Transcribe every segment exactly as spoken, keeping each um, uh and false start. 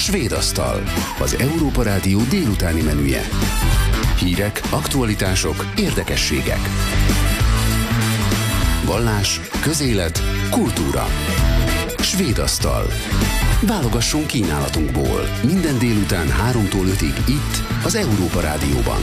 Svédasztal, az Európa Rádió délutáni menüje. Hírek, aktualitások, érdekességek. Vallás, közélet, kultúra. Svédasztal. Válogassunk kínálatunkból. Minden délután háromtól ötig itt, az Európa Rádióban.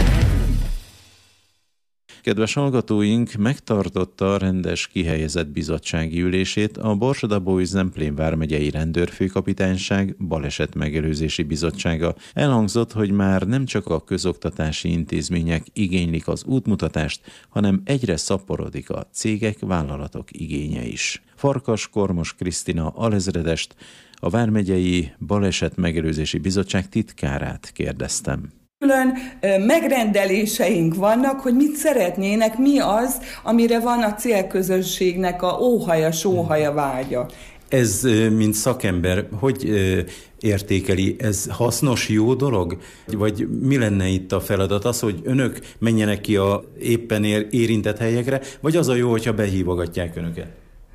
Kedves hallgatóink, megtartotta a rendes kihelyezett bizottsági ülését a Borsod-Abaúj-Zemplén vármegyei rendőrfőkapitányság balesetmegelőzési bizottsága. Elhangzott, hogy már nem csak a közoktatási intézmények igénylik az útmutatást, hanem egyre szaporodik a cégek, vállalatok igénye is. Farkas Kormos Krisztina alezredest, a vármegyei balesetmegelőzési bizottság titkárát kérdeztem. Külön megrendeléseink vannak, hogy mit szeretnének, mi az, amire van a célközönségnek a óhaja, sóhaja vágya. Ez, mint szakember, hogy értékeli? Ez hasznos, jó dolog? Vagy mi lenne itt a feladat? Az, hogy önök menjenek ki a éppen érintett helyekre, vagy az a jó, hogyha behívogatják önöket?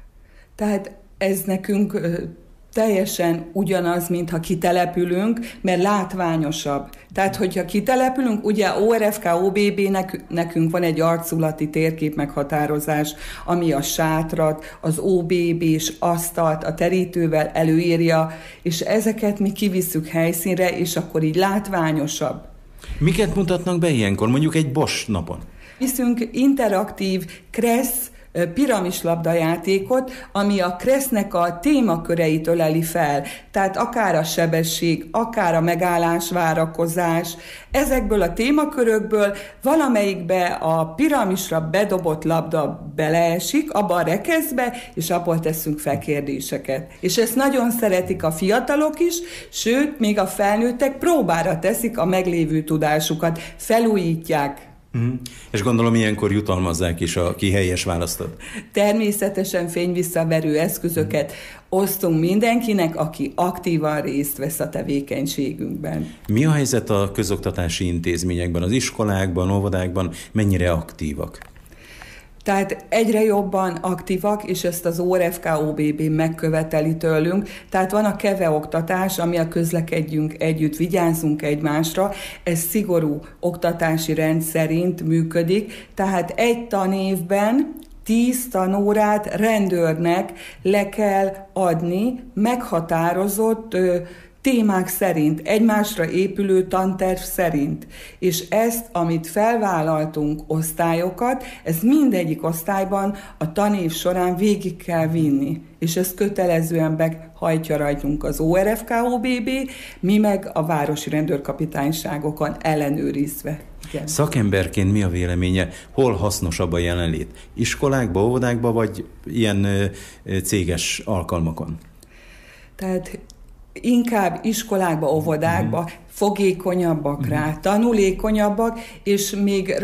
Tehát ez nekünk teljesen ugyanaz, mintha kitelepülünk, mert látványosabb. Tehát, hogyha kitelepülünk, ugye o er ef ká o bé bé-nek nekünk van egy arculati térkép meghatározás, ami a sátrat, az o bé bé-s asztalt a terítővel előírja, és ezeket mi kivisszük helyszínre, és akkor így látványosabb. Miket mutatnak be ilyenkor, mondjuk egy Bosch napon? Viszünk interaktív kressz piramislabdajátékot, ami a kressznek a témaköreit öleli fel. Tehát akár a sebesség, akár a megállás, várakozás. Ezekből a témakörökből valamelyikbe a piramisra bedobott labda beleesik, abba a rekeszbe, és abból teszünk fel kérdéseket. És ezt nagyon szeretik a fiatalok is, sőt, még a felnőttek próbára teszik a meglévő tudásukat, felújítják. Mm. És gondolom ilyenkor jutalmazzák is a ki helyes választott. Természetesen fényvisszaverő eszközöket osztunk mindenkinek, aki aktívan részt vesz a tevékenységünkben. Mi a helyzet a közoktatási intézményekben, az iskolákban, óvodákban, mennyire aktívak? Tehát egyre jobban aktívak, és ezt az o er ef ká o bé bé megköveteli tőlünk. Tehát van a KEVE oktatás, ami a közlekedjünk együtt, vigyázzunk egymásra. Ez szigorú oktatási rend szerint működik. Tehát egy tanévben tíz tanórát rendőrnek le kell adni meghatározott ö, témák szerint, egymásra épülő tanterv szerint. És ezt, amit felvállaltunk osztályokat, ez mindegyik osztályban a tanév során végig kell vinni. És ezt kötelezően behajtja rajtunk az o er ef ká o bé bé, mi meg a városi rendőrkapitányságokon ellenőrizve. Igen. Szakemberként mi a véleménye? Hol hasznosabb a jelenlét? Iskolákba, óvodákba, vagy ilyen ö, céges alkalmakon? Tehát inkább iskolákba, óvodákba, fogékonyabbak rá, tanulékonyabbak, és még